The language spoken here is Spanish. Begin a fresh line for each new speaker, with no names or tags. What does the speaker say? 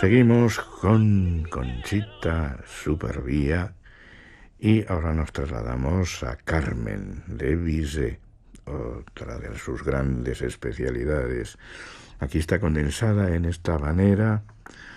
Seguimos con Conchita Supervía y ahora nos trasladamos a Carmen de Bizet, otra de sus grandes especialidades. Aquí está condensada en esta habanera